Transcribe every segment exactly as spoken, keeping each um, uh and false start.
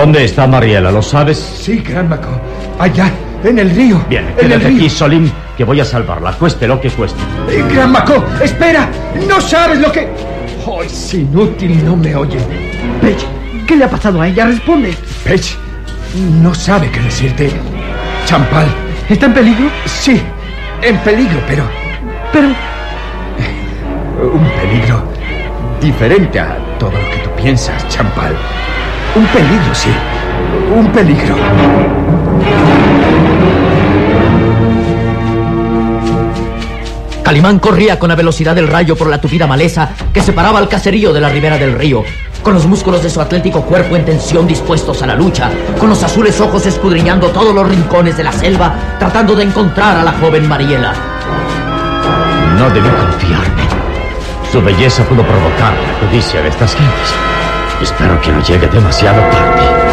¿Dónde está Mariela? ¿Lo sabes? Sí, Gran Mako. Allá, en el río. Bien, en el quédate río. aquí, Solim, que voy a salvarla, cueste lo que cueste. Eh, Gran Mako, espera. No sabes lo que... Oh, es inútil, no me oye. Pech, ¿qué le ha pasado a ella? Responde. Pech, no sabe qué decirte. Champal. ¿Está en peligro? Sí, en peligro, pero... Pero... Un peligro diferente a todo lo que tú piensas, Champal. Un peligro, sí. Un peligro. Calimán corría con la velocidad del rayo por la tupida maleza que separaba al caserío de la ribera del río, con los músculos de su atlético cuerpo en tensión dispuestos a la lucha, con los azules ojos escudriñando todos los rincones de la selva, tratando de encontrar a la joven Mariela. No debí confiarme. Su belleza pudo provocar la codicia de estas gentes. Espero que no llegue demasiado tarde.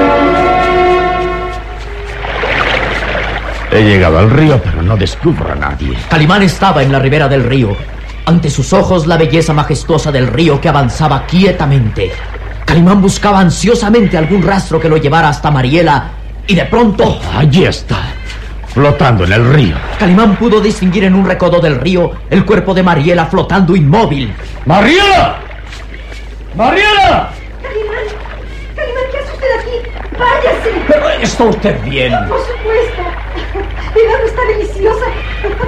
He llegado al río, pero no descubro a nadie. Calimán estaba en la ribera del río. Ante sus ojos la belleza majestuosa del río que avanzaba quietamente. Calimán buscaba ansiosamente algún rastro que lo llevara hasta Mariela y de pronto... Oh, allí está, flotando en el río. Calimán pudo distinguir en un recodo del río el cuerpo de Mariela flotando inmóvil. ¡Mariela! ¡Mariela! Calimán, Calimán, ¿qué hace usted aquí? ¡Váyase! ¿Pero está usted bien? Por supuesto. El agua está deliciosa.